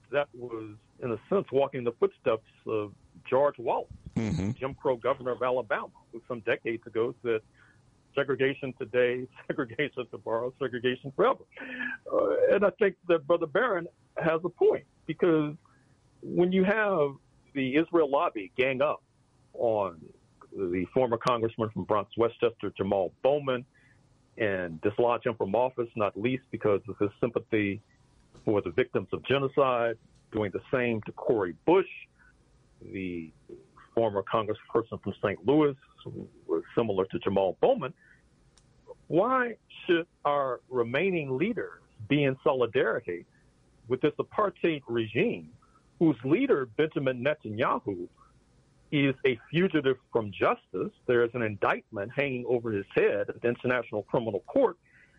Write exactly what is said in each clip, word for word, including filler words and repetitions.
that was, in a sense, walking the footsteps of George Wallace, mm-hmm. Jim Crow governor of Alabama, who some decades ago said, segregation today, segregation tomorrow, segregation forever. Uh, and I think that Brother Barron has a point, because when you have the Israel lobby gang up on the former congressman from Bronx Westchester, Jamal Bowman, and dislodge him from office, not least because of his sympathy for the victims of genocide, doing the same to Cori Bush, the former congressperson from Saint Louis, who was similar to Jamal Bowman. Why should our remaining leaders be in solidarity with this apartheid regime, whose leader, Benjamin Netanyahu, is a fugitive from justice? There is an indictment hanging over his head at the International Criminal Court.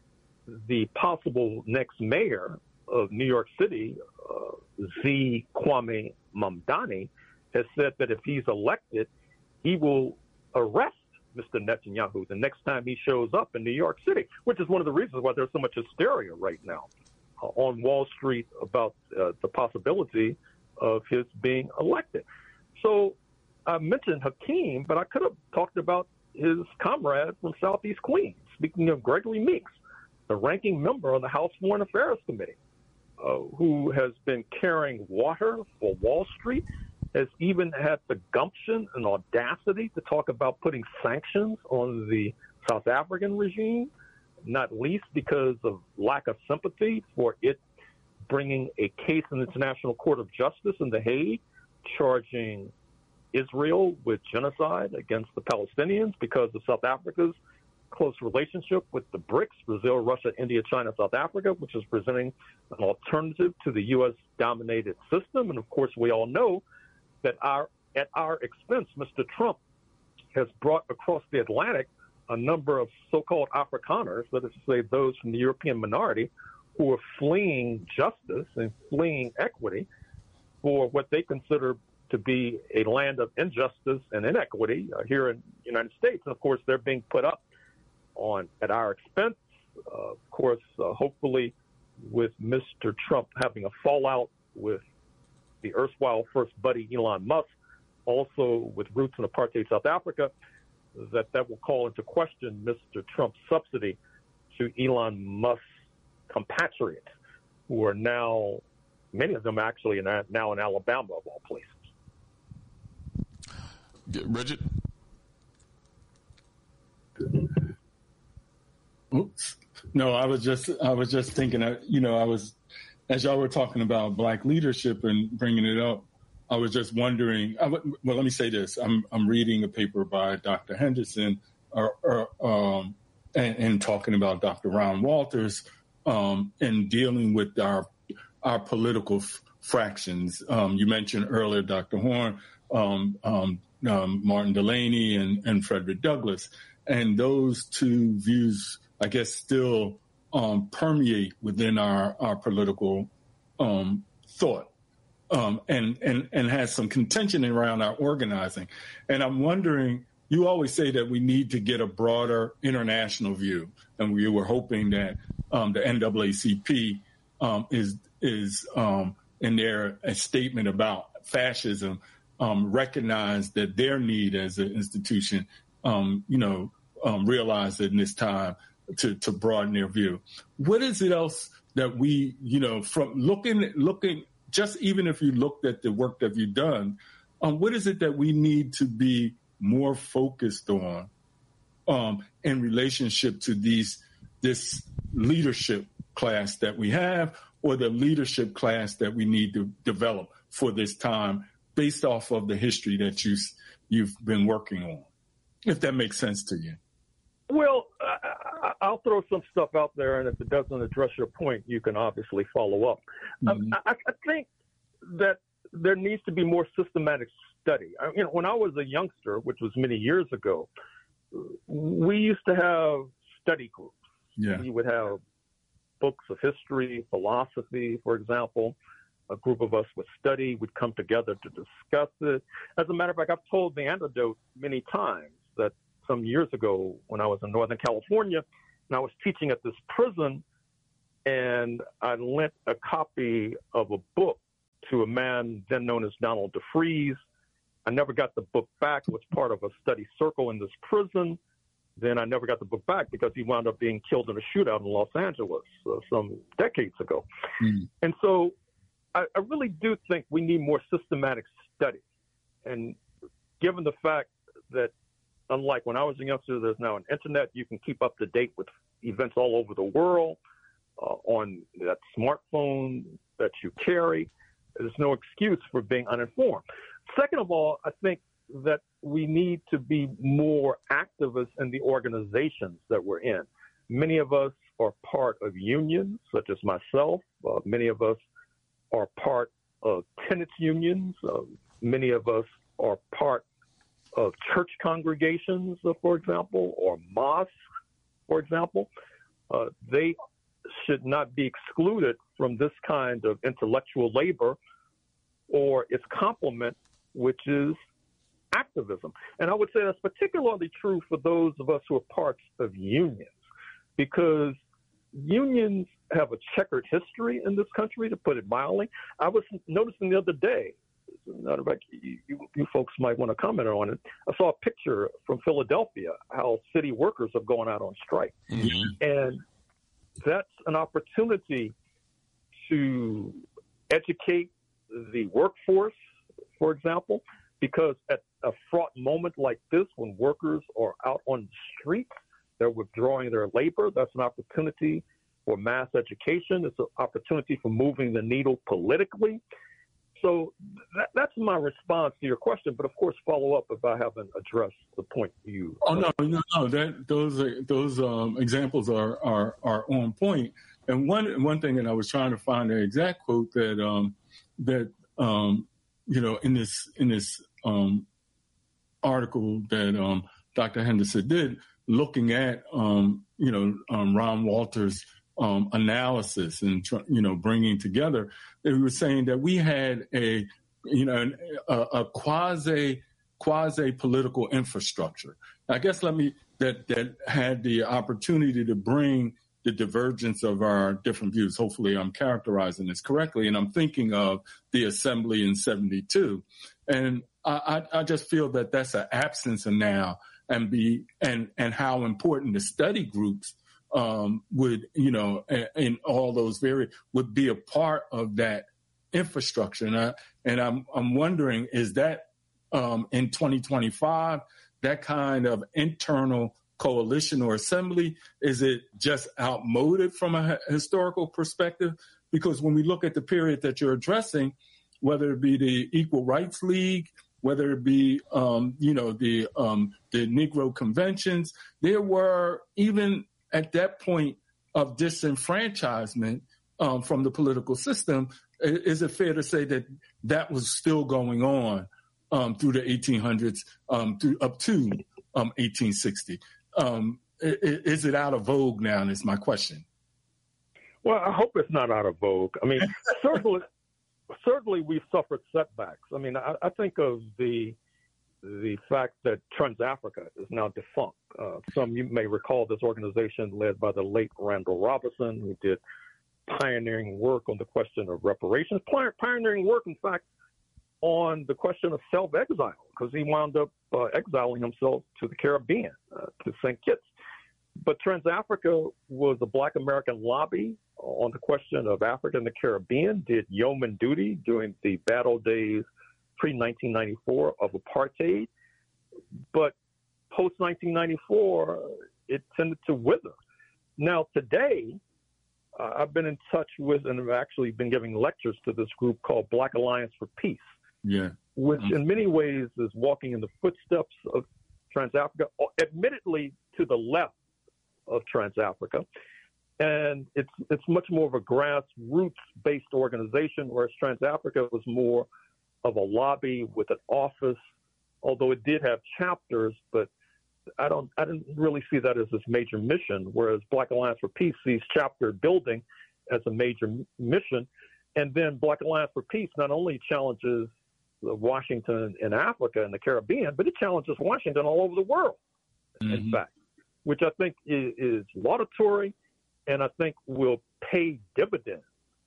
The possible next mayor of New York City, uh, Z. Kwame Mamdani, has said that if he's elected, he will arrest Mister Netanyahu the next time he shows up in New York City, which is one of the reasons why there's so much hysteria right now uh, on Wall Street about uh, the possibility of his being elected. So I mentioned Hakeem, but I could have talked about his comrade from Southeast Queens. Speaking of Gregory Meeks, the ranking member of the House Foreign Affairs Committee, uh, who has been carrying water for Wall Street, has even had the gumption and audacity to talk about putting sanctions on the South African regime, not least because of lack of sympathy for it bringing a case in the International Court of Justice in The Hague, charging Israel with genocide against the Palestinians because of South Africa's close relationship with the BRICS, Brazil, Russia, India, China, South Africa, which is presenting an alternative to the U S-dominated system. And, of course, we all know that our, at our expense, Mister Trump has brought across the Atlantic a number of so-called Afrikaners, that is to say those from the European minority, who are fleeing justice and fleeing equity for what they consider to be a land of injustice and inequity uh, here in the United States. And, of course, they're being put up on at our expense. Uh, of course, uh, hopefully with Mister Trump having a fallout with the erstwhile first buddy Elon Musk, also with roots in apartheid South Africa, that that will call into question Mister Trump's subsidy to Elon Musk's compatriots, who are now, many of them actually in, now in Alabama, of all places. Bridget? Oops. No, I was just, I was just thinking, you know, I was, as y'all were talking about Black leadership and bringing it up, I was just wondering, I w- well, let me say this. I'm, I'm reading a paper by Doctor Henderson or, or, um, and, and talking about Doctor Ron Walters um, and dealing with our, our political f- fractions. Um, you mentioned earlier, Doctor Horn, um, um, um, Martin Delaney and, and Frederick Douglass. And those two views, I guess, still um, permeate within our, our political um, thought um, and, and, and has some contention around our organizing. And I'm wondering, you always say that we need to get a broader international view. And we were hoping that um, the N double A C P um, is, is um, in their a statement about fascism, um, recognize that their need as an institution, um, you know, um, realize in this time to, to broaden their view. What is it else that we, you know, from looking, looking, just even if you looked at the work that you've done, um, what is it that we need to be more focused on um, in relationship to these, this leadership class that we have, or the leadership class that we need to develop for this time based off of the history that you, you've been working on, if that makes sense to you? Well, I, I'll throw some stuff out there, and if it doesn't address your point, you can obviously follow up. Mm-hmm. I, I think that there needs to be more systematic study. I, you know, when I was a youngster, which was many years ago, we used to have study groups. Yeah. We would have books of history, philosophy, for example. A group of us would study. We'd come together to discuss it. As a matter of fact, I've told the anecdote many times that some years ago when I was in Northern California and I was teaching at this prison, and I lent a copy of a book to a man then known as Donald DeFreeze. I never got the book back. It was part of a study circle in this prison. Then I never got the book back because he wound up being killed in a shootout in Los Angeles uh, some decades ago. Mm. And so I, I really do think we need more systematic study. And given the fact that, unlike when I was a youngster, there's now an internet, you can keep up to date with events all over the world uh, on that smartphone that you carry. There's no excuse for being uninformed. Second of all, I think that we need to be more activists in the organizations that we're in. Many of us are part of unions, such as myself. Uh, many of us are part of tenants unions. Uh, many of us are part of church congregations, uh, for example, or mosques, for example. Uh, they should not be excluded from this kind of intellectual labor or its complement, which is activism. And I would say that's particularly true for those of us who are parts of unions, because unions have a checkered history in this country, to put it mildly. I was noticing the other day, matter of fact, you, you, you folks might want to comment on it. I saw a picture from Philadelphia, how city workers have gone out on strike. Mm-hmm. And that's an opportunity to educate the workforce, for example, because at a fraught moment like this, when workers are out on the streets, they're withdrawing their labor. That's an opportunity for mass education. It's an opportunity for moving the needle politically. So that, that's my response to your question. But of course, follow up if I haven't addressed the point you. Oh no, no, no. That those are, those um, examples are, are are on point. And one one thing, and I was trying to find the exact quote that um, that um, you know in this in this um, article that um, Doctor Henderson did, looking at um, you know um, Ron Walter's Um, analysis and, you know, bringing together, they were saying that we had a, you know, a, a quasi, quasi political infrastructure. I guess let me, that, that had the opportunity to bring the divergence of our different views. Hopefully I'm characterizing this correctly. And I'm thinking of the assembly in seventy-two. And I, I, I just feel that that's an absence of now, and be, and, and how important the study groups Um, would, you know, in all those various, would be a part of that infrastructure. And, I, and I'm, I'm wondering, is that um, in twenty twenty-five, that kind of internal coalition or assembly, is it just outmoded from a historical perspective? Because when we look at the period that you're addressing, whether it be the Equal Rights League, whether it be, um, you know, the um, the Negro conventions, there were even at that point of disenfranchisement um, from the political system, is it fair to say that that was still going on um, through the eighteen hundreds, um, through up to um, eighteen sixty? Um, is it out of vogue now? Is my question. Well, I hope it's not out of vogue. I mean, certainly, certainly we've suffered setbacks. I mean, I, I think of the the fact that Trans-Africa is now defunct. Uh, some you may recall this organization led by the late Randall Robinson, who did pioneering work on the question of reparations, pioneering work, in fact, on the question of self-exile, because he wound up uh, exiling himself to the Caribbean, uh, to Saint Kitts. But Trans-Africa was a Black American lobby on the question of Africa and the Caribbean, did yeoman duty during the battle days pre nineteen ninety-four of apartheid, but post nineteen ninety-four, it tended to wither. Now today, uh, I've been in touch with and have actually been giving lectures to this group called Black Alliance for Peace, yeah, which in many ways is walking in the footsteps of Trans-Africa, admittedly to the left of Trans-Africa. And it's it's much more of a grassroots-based organization, whereas Trans-Africa was more of a lobby with an office, although it did have chapters, but I don't, I didn't really see that as its major mission, whereas Black Alliance for Peace sees chapter building as a major mission. And then Black Alliance for Peace not only challenges Washington in Africa and the Caribbean, but it challenges Washington all over the world, mm-hmm. in fact, which I think is, is laudatory and I think will pay dividends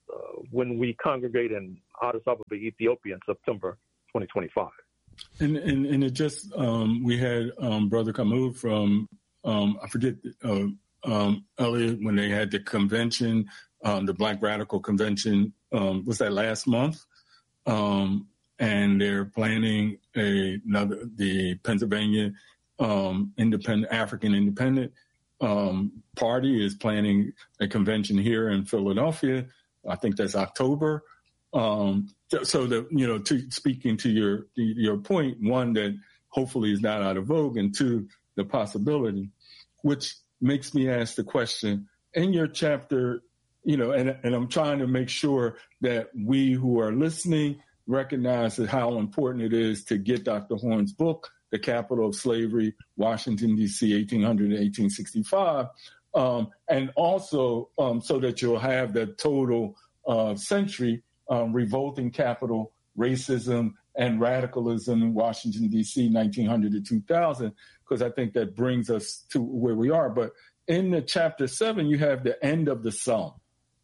uh, when we congregate in Addis Ababa, Ethiopia in September twenty twenty-five. And, and, and it just, um, we had um, Brother Kamud from, um, I forget, uh, um, Elliot, when they had the convention, um, the Black Radical Convention, um, was that last month? Um, and they're planning a, another, the Pennsylvania um, Independent, African Independent um, Party is planning a convention here in Philadelphia. I think that's October. Um, so that, you know, to speaking to your, your point, one, that hopefully is not out of vogue, and two, the possibility, which makes me ask the question in your chapter, you know, and, and I'm trying to make sure that we who are listening recognize that how important it is to get Doctor Horne's book, The Capital of Slavery, Washington, D C, eighteen hundred to eighteen sixty-five, um, and also um, so that you'll have the total uh, century Um, revolting capital, racism, and radicalism in Washington, D C, nineteen hundred to two thousand, because I think that brings us to where we are. But in the chapter seven, you have the end of the sum.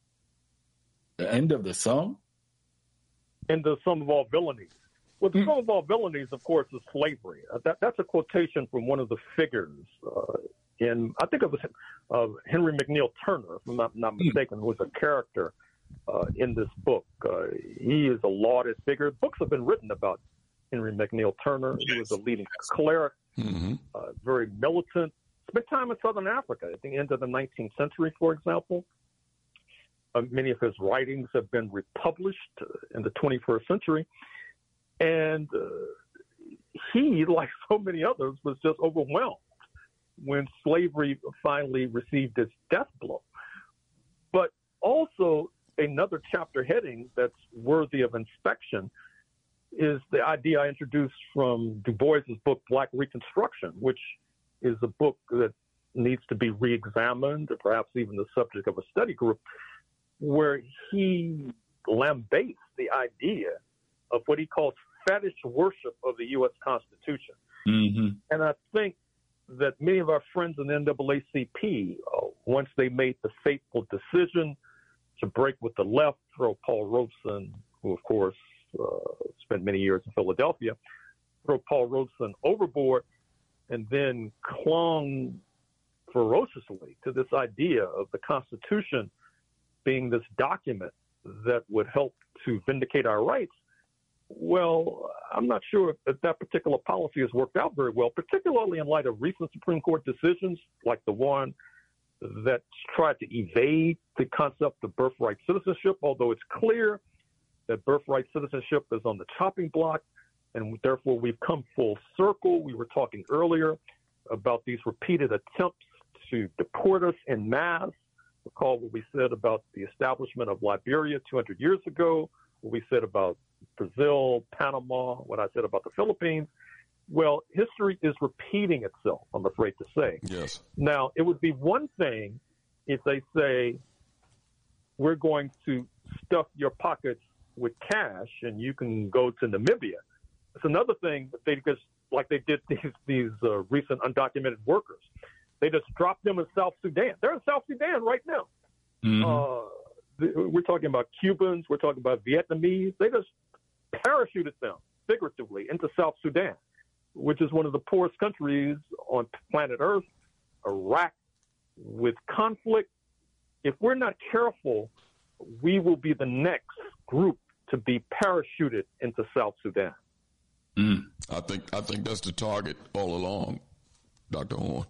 The end of the sum? And the sum of all villainies. Well, the mm. sum of all villainies, of course, is slavery. Uh, that, that's a quotation from one of the figures uh, in, I think it was uh, Henry McNeil Turner, if I'm not, not mistaken, mm. was a character Uh, in this book. Uh, he is a lauded figure. Books have been written about Henry McNeil Turner. He was a leading cleric, mm-hmm. uh, very militant, spent time in Southern Africa at the end of the nineteenth century, for example. Uh, many of his writings have been republished uh, in the twenty-first century. And uh, he, like so many others, was just overwhelmed when slavery finally received its death blow. But also, another chapter heading that's worthy of inspection is the idea I introduced from Du Bois's book, Black Reconstruction, which is a book that needs to be re-examined, or perhaps even the subject of a study group, where he lambastes the idea of what he calls fetish worship of the U S Constitution. Mm-hmm. And I think that many of our friends in the N double A C P, uh, once they made the fateful decision to break with the left, throw Paul Robeson, who, of course, uh, spent many years in Philadelphia, throw Paul Robeson overboard, and then clung ferociously to this idea of the Constitution being this document that would help to vindicate our rights. Well, I'm not sure if that particular policy has worked out very well, particularly in light of recent Supreme Court decisions like the one that tried to evade the concept of birthright citizenship, although it's clear that birthright citizenship is on the chopping block, and therefore we've come full circle. We were talking earlier about these repeated attempts to deport us en masse. Recall what we said about the establishment of Liberia two hundred years ago, what we said about Brazil, Panama, what I said about the Philippines. Well, history is repeating itself, I'm afraid to say. Yes. Now, it would be one thing if they say, we're going to stuff your pockets with cash and you can go to Namibia. It's another thing that they just, like they did these, these uh, recent undocumented workers. They just dropped them in South Sudan. They're in South Sudan right now. Mm-hmm. Uh, we're talking about Cubans. We're talking about Vietnamese. They just parachuted them, figuratively, into South Sudan, which is one of the poorest countries on planet Earth, Iraq, with conflict. If we're not careful, we will be the next group to be parachuted into South Sudan. Mm. I think I think that's the target all along, Doctor Horne.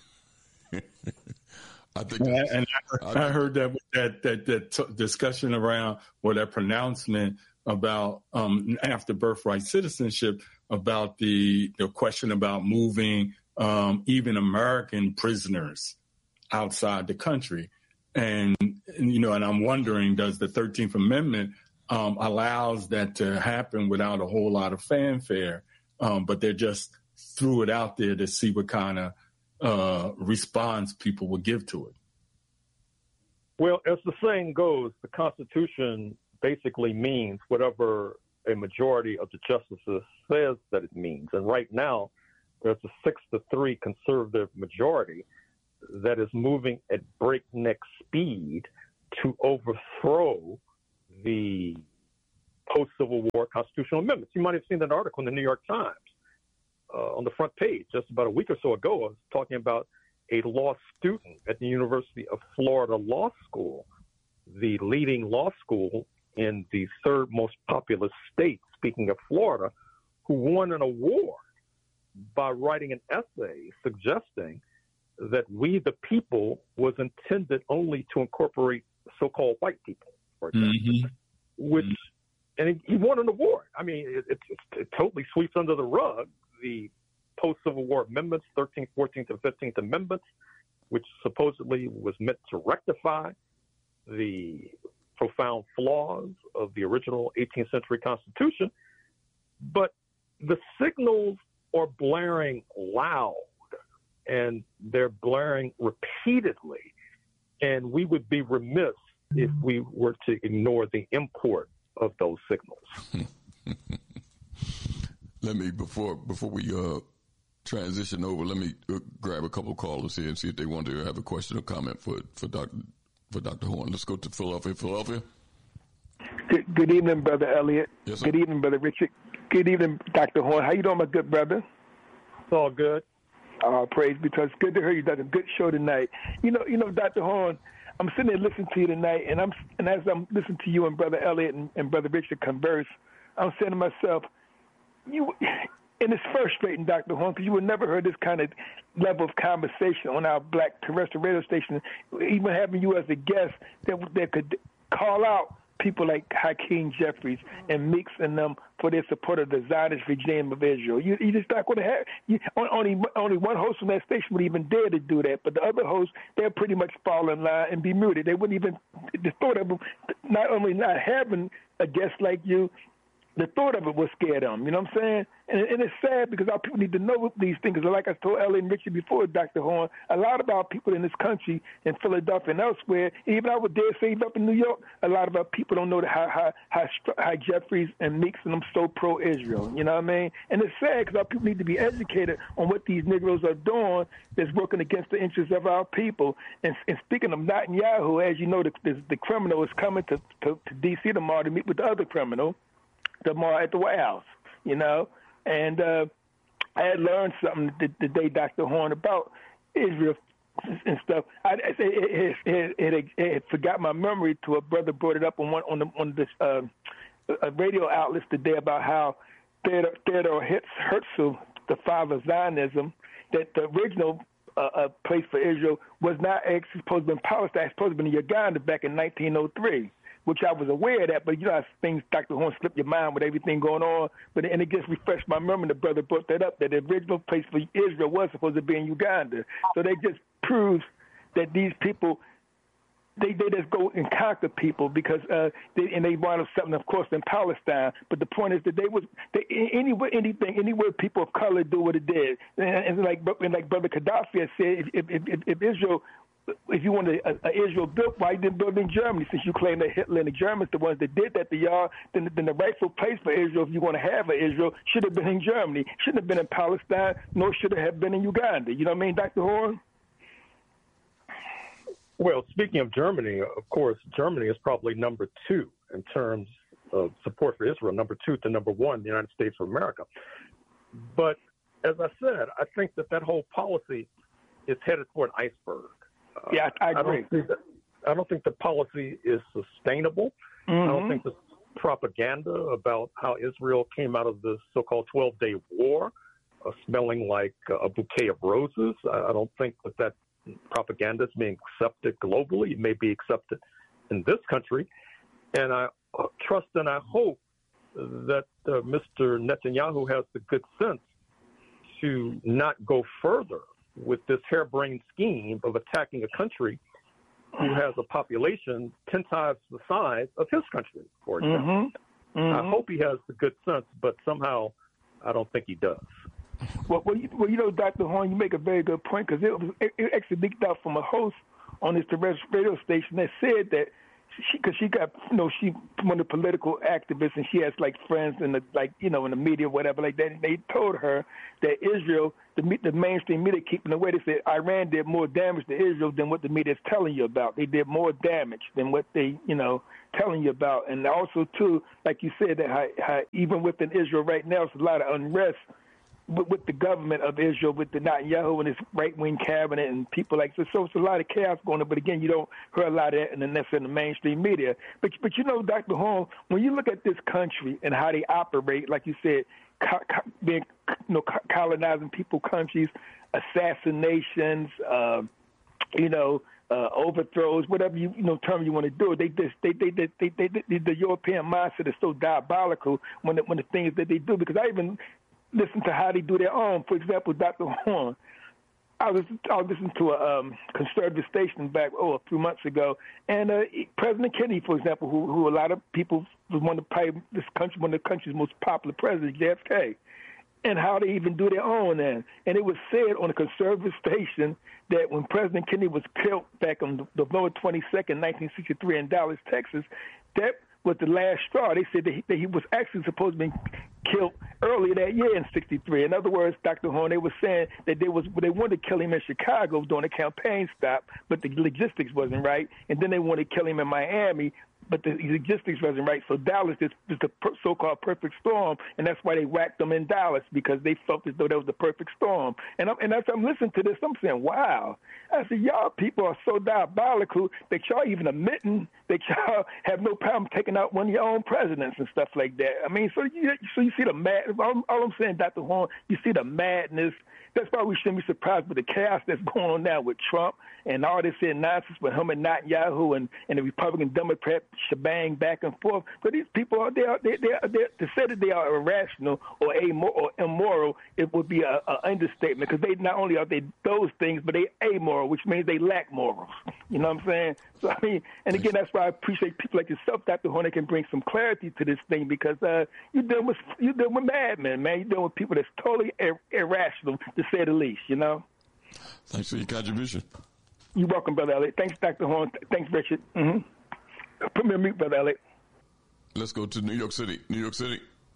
I think, and I, I, I heard that that that, that t- discussion around or that pronouncement about um, after birthright citizenship, about the, the question about moving um, even American prisoners outside the country. And, and, you know, and I'm wondering, does the thirteenth Amendment um, allows that to happen without a whole lot of fanfare? Um, but they just threw it out there to see what kind of uh, response people would give to it. Well, as the saying goes, the Constitution basically means whatever a majority of the justices says that it means. And right now, there's a six to three conservative majority that is moving at breakneck speed to overthrow the post-Civil War constitutional amendments. You might have seen that article in the New York Times uh, on the front page just about a week or so ago. I was talking about a law student at the University of Florida Law School, the leading law school in the third most populous state, speaking of Florida, who won an award by writing an essay suggesting that We the People was intended only to incorporate so-called white people, for example, mm-hmm. which, and he, he won an award. I mean, it, it, it totally sweeps under the rug the post-Civil War amendments, thirteenth, fourteenth, and fifteenth Amendments, which supposedly was meant to rectify the profound flaws of the original eighteenth century Constitution. But the signals are blaring loud, and they're blaring repeatedly, and we would be remiss if we were to ignore the import of those signals. Let me, before before we uh, transition over, let me uh, grab a couple of callers here and see if they want to have a question or comment for for Doctor for Doctor Horne. Let's go to Philadelphia. Philadelphia. Good, good evening, Brother Elliott. Yes, sir. Good evening, Brother Richard. Good evening, Doctor Horne. How you doing, my good brother? It's all good. Uh, praise be to us. Good to hear you. Done a good show tonight. You know, you know, Doctor Horne, I'm sitting there listening to you tonight, and I'm and as I'm listening to you and Brother Elliott and, and Brother Richard converse, I'm saying to myself, you, and it's frustrating, Doctor Horne, because you would never heard this kind of level of conversation on our black terrestrial radio station, even having you as a guest that that could call out people like Hakeem Jeffries and Meeks and them for their support of the Zionist regime of Israel. You, you just not going to have you, only only one host on that station would even dare to do that, but the other hosts, they'll pretty much fall in line and be muted. They wouldn't even the thought of them, not only not having a guest like you, the thought of it would scare them. You know what I'm saying? And, and it's sad because our people need to know these things. Like I told Ellie and Richard before, Doctor Horne, a lot of our people in this country, in Philadelphia and elsewhere, even I would dare say up in New York, a lot of our people don't know how how how, how Jeffries and Meeks and them so pro-Israel. You know what I mean? And it's sad because our people need to be educated on what these Negroes are doing that's working against the interests of our people. And, and speaking of Netanyahu, as you know, the, the, the criminal is coming to, to, to D C tomorrow to meet with the other criminal tomorrow at the White House, you know. And uh, I had learned something the, the day, Doctor Horne, about Israel and stuff. I, it, it, it, it, it forgot my memory to a brother brought it up on one on the on this uh, a radio outlets today about how Theodore, Theodore Herzl, the father of Zionism, that the original uh, uh, place for Israel was not actually supposed to be in Palestine. It's supposed to be in Uganda back in nineteen oh three. Which I was aware of that, but you know how things, Doctor Horne, slip your mind with everything going on. But and it just refreshed my memory. The brother brought that up, that the original place for Israel was supposed to be in Uganda. So they just proves that these people, they, they just go and conquer people because uh, they and they wind up something, of course, in Palestine. But the point is that they was they, anywhere, anything, anywhere people of color do what it did, and, and like and like Brother Gaddafi had said, if if, if, if Israel. If you wanted a, a Israel built, why you didn't build in Germany? Since you claim that Hitler and the Germans, the ones that did that to y'all, then, then the rightful place for Israel, if you want to have an Israel, should have been in Germany. Shouldn't have been in Palestine, nor should it have been in Uganda. You know what I mean, Doctor Horne? Well, speaking of Germany, of course, Germany is probably number two in terms of support for Israel, number two to number one, the United States of America. But as I said, I think that that whole policy is headed for an iceberg. Yeah, I agree. I don't think that, I don't think the policy is sustainable. Mm-hmm. I don't think the propaganda about how Israel came out of the so-called twelve-day war uh, smelling like a bouquet of roses. I, I don't think that that propaganda is being accepted globally. It may be accepted in this country. And I uh, trust and I hope that uh, Mister Netanyahu has the good sense to not go further with this harebrained scheme of attacking a country who has a population ten times the size of his country, for example. Mm-hmm. Mm-hmm. I hope he has the good sense, but somehow I don't think he does. Well, well, you, well, you know, Doctor Horne, you make a very good point because it, was, it, it actually leaked out from a host on this terrestrial radio station that said that she, because she got, you know, she one of the political activists, and she has like friends in the, like, you know, in the media, whatever, like that. And they told her that Israel, the the mainstream media keeping away. They said Iran did more damage to Israel than what the media is telling you about. They did more damage than what they, you know, telling you about. And also too, like you said, that how, how even within Israel right now, it's a lot of unrest with, with the government of Israel, with the Netanyahu and his right-wing cabinet and people like this. So it's a lot of chaos going on. But again, you don't hear a lot of that in the, in the mainstream media. But, but you know, Doctor Horne, when you look at this country and how they operate, like you said, co- co- being, you know, colonizing people, countries, assassinations, uh, you know, uh, overthrows, whatever you, you know term you want to do. They just they they they, they, they, they the European mindset is so diabolical when the, when the things that they do. Because I even listen to how they do their own. For example, Doctor Horne, I was I was listening to a um, conservative station back oh a few months ago, and uh, President Kennedy, for example, who who a lot of people was one of the probably this country one of the country's most popular presidents, J F K. And how they even do their own then. And it was said on a conservative station that when President Kennedy was killed back on November twenty-second, nineteen sixty-three in Dallas, Texas, that was the last straw. They said that he, that he was actually supposed to be killed earlier that year in sixty-three. In other words, Doctor Horne, they were saying that they was they wanted to kill him in Chicago during the campaign stop, but the logistics wasn't right. And then they wanted to kill him in Miami, but the logistics wasn't right. So Dallas is, is the so-called perfect storm, and that's why they whacked them in Dallas, because they felt as though that was the perfect storm. And, I'm, and as I'm listening to this, I'm saying, wow. I said, y'all people are so diabolical that y'all even admitting that y'all have no problem taking out one of your own presidents and stuff like that. I mean, so you, so you see the mad. All, all I'm saying, Doctor Horne, you see the madness. That's why we shouldn't be surprised with the chaos that's going on now with Trump and all this nonsense with him and Netanyahu and, and the Republican Democrat shebang back and forth. But these people are they are they they to say that they are irrational or amoral or immoral, it would be an understatement, because they not only are they those things, but they amoral, which means they lack morals. You know what I'm saying? So I mean, and again, that's why I appreciate people like yourself, Doctor Horne, that can bring some clarity to this thing, because uh, you're dealing with you're dealing with madmen, man. You're dealing with people that's totally ir- irrational, to say the least. You know. Thanks for your contribution. You're welcome, Brother Elliot. Thanks, Doctor Horne. Thanks, Richard. Mm-hmm. Put me on mute, Brother Elliot. Let's go to New York City. New York City.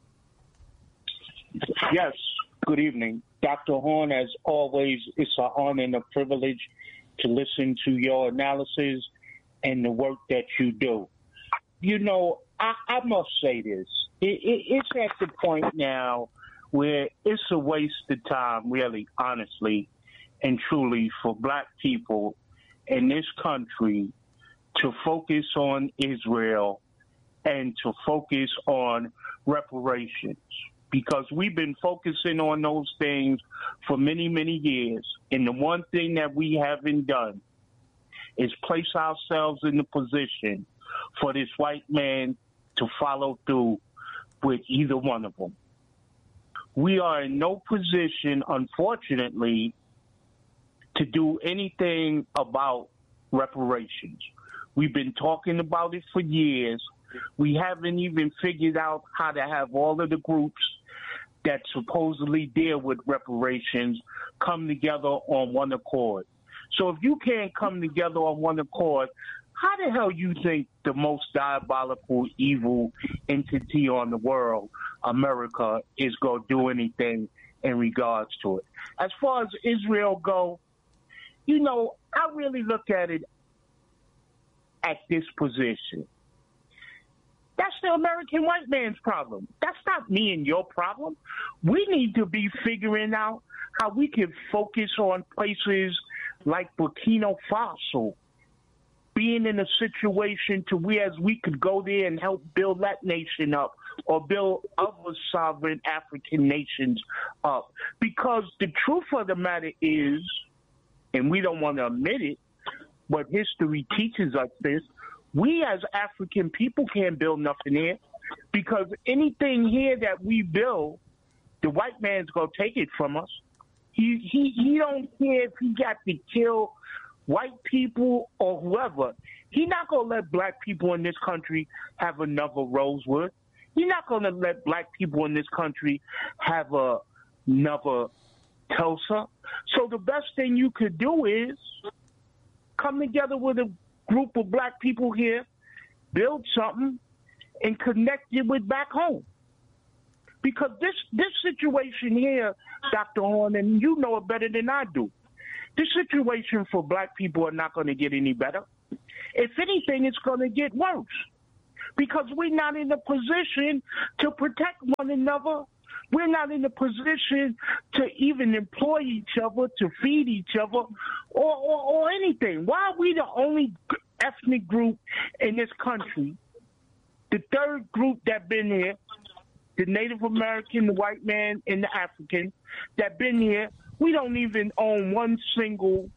Yes. Good evening. Doctor Horne, as always, it's an honor and a privilege to listen to your analysis and the work that you do. You know, I, I must say this. It, it, it's at the point now where it's a waste of time, really, honestly, and truly, for black people in this country to focus on Israel and to focus on reparations, because we've been focusing on those things for many, many years. And the one thing that we haven't done is place ourselves in the position for this white man to follow through with either one of them. We are in no position, unfortunately, to do anything about reparations. We've been talking about it for years. We haven't even figured out how to have all of the groups that supposedly deal with reparations come together on one accord. So if you can't come together on one accord, how the hell you think the most diabolical, evil entity on the world, America, is going to do anything in regards to it? As far as Israel go, you know, I really look at it at this position. That's the American white man's problem. That's not me and your problem. We need to be figuring out how we can focus on places like Burkina Faso, being in a situation to where we could go there and help build that nation up, or build other sovereign African nations up. Because the truth of the matter is, and we don't want to admit it, but history teaches us this, we as African people can't build nothing here, because anything here that we build, the white man's going to take it from us. He, he, he don't care if he got to kill white people or whoever. He's not going to let black people in this country have another Rosewood. He's not going to let black people in this country have a, another Tulsa. So the best thing you could do is come together with a group of black people here build something and connect it with back home. Because this, this situation here, Doctor Horn, and you know it better than I do, this situation for black people are not going to get any better. If anything, it's going to get worse because we're not in a position to protect one another. We're not in a position to even employ each other, to feed each other, or, or, or anything. Why are we the only ethnic group in this country, the third group that been here, the Native American, the white man, and the African that been here? We don't even own one single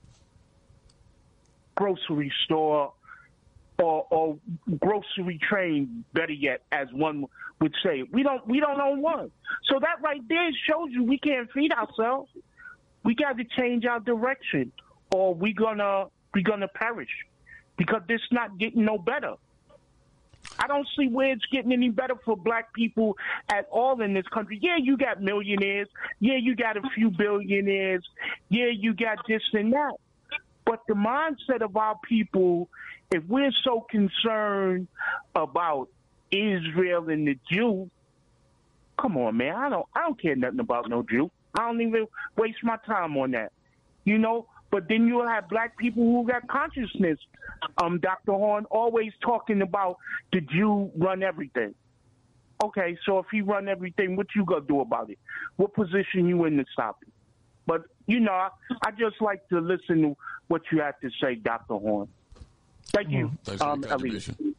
grocery store or, or grocery train, better yet, as one would say. We don't we don't own one. So that right there shows you we can't feed ourselves. We got to change our direction or we're gonna we're gonna perish because it's not getting no better. I don't see where it's getting any better for black people at all in this country. Yeah, you got millionaires. Yeah, you got a few billionaires. Yeah, you got this and that. But the mindset of our people, if we're so concerned about Israel and the Jew, come on, man. I don't I don't care nothing about no Jew. I don't even waste my time on that. You know? But then you'll have black people who got consciousness. Um, Doctor Horn always talking about the Jew run everything. Okay, so if he run everything, what you gonna do about it? What position you in to stop it? But, you know, I, I just like to listen to what you have to say, Doctor Horn. Thank you, Thanks um, for the contribution. Elliot.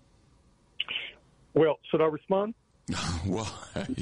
Well, should I respond? Well,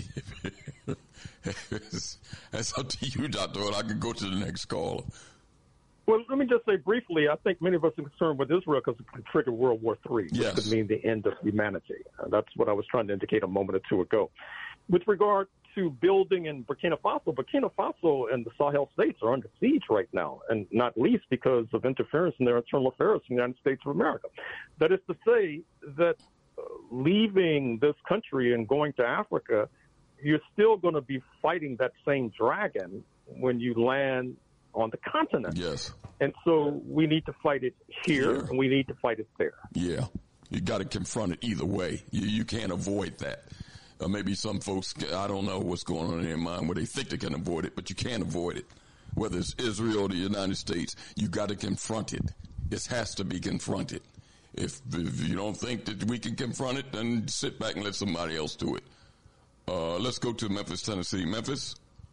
that's up to you, Doctor Horn. I can go to the next caller. Well, let me just say briefly, I think many of us are concerned with Israel because it could trigger World War Three, which yes. could mean the end of humanity. Uh, that's what I was trying to indicate a moment or two ago. With regard to building in Burkina Faso, Burkina Faso and the Sahel states are under siege right now, and not least because of interference in their internal affairs in the United States of America. That is to say that uh, leaving this country and going to Africa, you're still going to be fighting that same dragon when you land on the continent. Yes. And so we need to fight it here, here. and we need to fight it there. Yeah. You got to confront it either way. You, you can't avoid that. Uh, maybe some folks, I don't know what's going on in their mind where they think they can avoid it, but you can't avoid it. Whether it's Israel or the United States, you got to confront it. It has to be confronted. If, if you don't think that we can confront it, then sit back and let somebody else do it. Uh, let's go to Memphis, Tennessee. Memphis?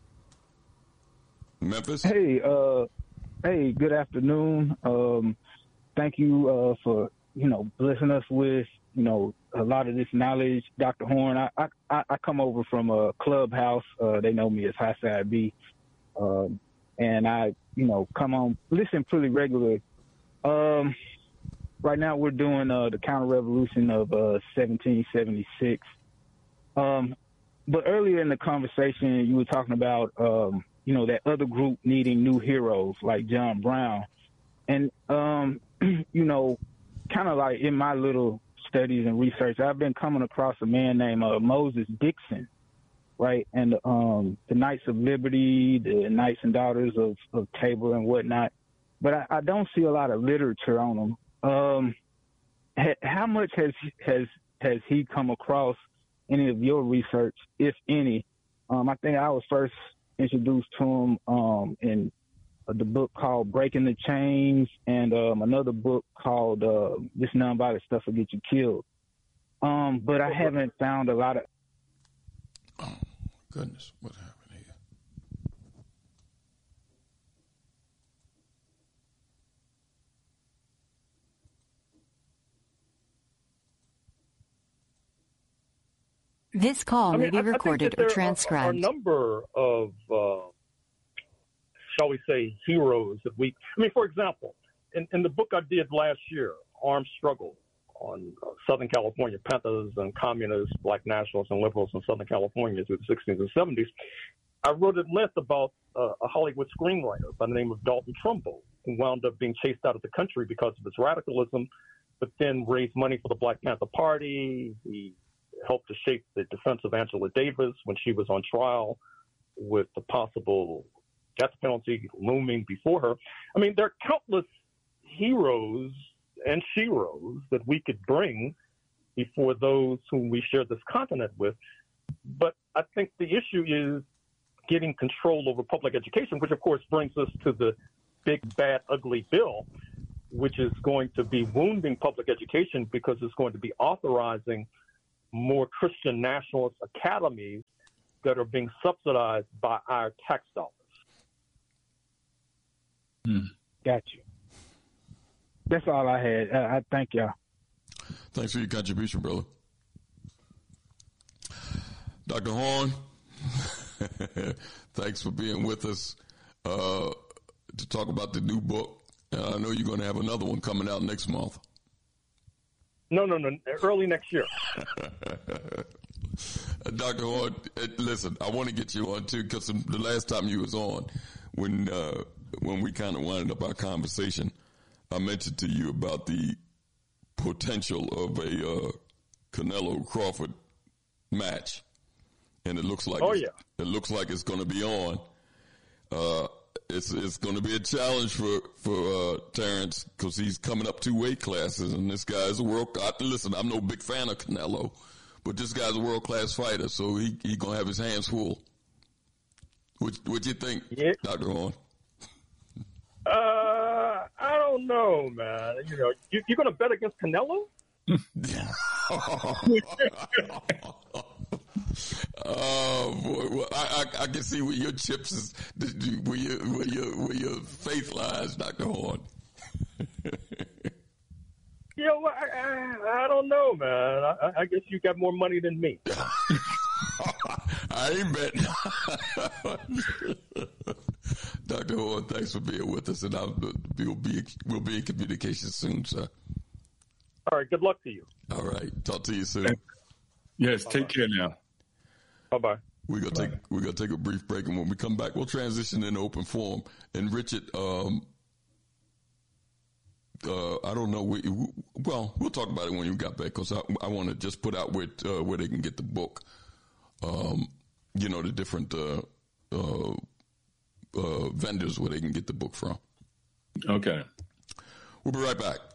Memphis? Hey, uh, hey, good afternoon. Um, thank you uh, for, you know, blessing us with, you know, a lot of this knowledge. Doctor Horn, I, I, I come over from a Clubhouse. Uh, they know me as High Side B. Um, and I, you know, come on, listen pretty regularly. Um, right now we're doing uh, the counter-revolution of uh, seventeen seventy-six. Um, but earlier in the conversation, you were talking about, um, you know, that other group needing new heroes like John Brown. And, um, you know, kind of like in my little studies and research, I've been coming across a man named uh, Moses Dixon, right? And um, the Knights of Liberty, the Knights and Daughters of, of Tabor and whatnot. But I, I don't see a lot of literature on them. Um, ha- how much has, has, has he come across any of your research, if any? Um, I think I was first introduced to him um, in uh, the book called Breaking the Chains and um, another book called uh, This Nonviolent Stuff Will Get You Killed. Um, but I haven't found a lot of... Oh, goodness. What happened here? This call I may mean, be I, recorded I or there transcribed. Are, are a number of, uh, shall we say, heroes that we. I mean, for example, in, in the book I did last year, Armed Struggle, on uh, Southern California Panthers and communists, black nationalists, and liberals in Southern California through the sixties and seventies, I wrote at length about uh, a Hollywood screenwriter by the name of Dalton Trumbo, who wound up being chased out of the country because of his radicalism, but then raised money for the Black Panther Party. He helped to shape the defense of Angela Davis when she was on trial with the possible death penalty looming before her. I mean, there are countless heroes and sheroes that we could bring before those whom we share this continent with. But I think the issue is getting control over public education, which of course brings us to the big, bad, ugly bill, which is going to be wounding public education because it's going to be authorizing more Christian nationalist academies that are being subsidized by our tax dollars. Hmm. Got you. That's all I had. Uh, I thank y'all. Thanks for your contribution, brother. Doctor Horn, thanks for being with us uh, to talk about the new book. Uh, I know you're going to have another one coming out next month. No, no, no, early next year. Doctor Horn, listen, I want to get you on too, because the last time you was on, when uh, when we kind of wound up our conversation, I mentioned to you about the potential of a uh, Canelo Crawford match, and it looks like oh it's, yeah, it looks like it's going to be on. Uh, it's it's going to be a challenge for for uh, Terrence, because he's coming up two weight classes, and this guy's a world. I, listen, I'm no big fan of Canelo, but this guy's a world class fighter, so he he gonna have his hands full. What what you think, yeah. Doctor Horn? Uh, I don't know, man. You know, you, you're going to bet against Canelo? Oh boy, well, I, I I can see where your chips is, where your where your where your faith lies, Doctor Horn. You know, I, I, I don't know, man. I, I guess you got more money than me. I ain't betting. Doctor Horn, thanks for being with us, and I'll, we'll be we'll be in communication soon, sir. All right. Good luck to you. All right. Talk to you soon. Yes. Bye-bye. Take care now. Bye bye. We're gonna take we're gonna take a brief break, and when we come back, we'll transition into open forum. And Richard, um, uh, I don't know. We, well, we'll talk about it when you got back, because I, I want to just put out where uh, where they can get the book. Um, you know, the different uh, uh, uh, vendors where they can get the book from. Okay. We'll be right back.